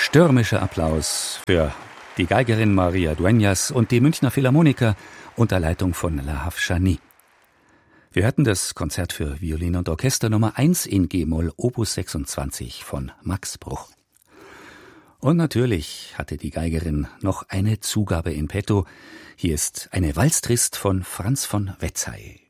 Stürmischer Applaus für die Geigerin Maria Dueñas und die Münchner Philharmoniker unter Leitung von Lahav Shani. Wir hörten das Konzert für Violine und Orchester Nummer 1 in G-Moll, Opus 26 von Max Bruch. Und natürlich hatte die Geigerin noch eine Zugabe in petto. Hier ist eine Walztrist von Franz von Wetzey.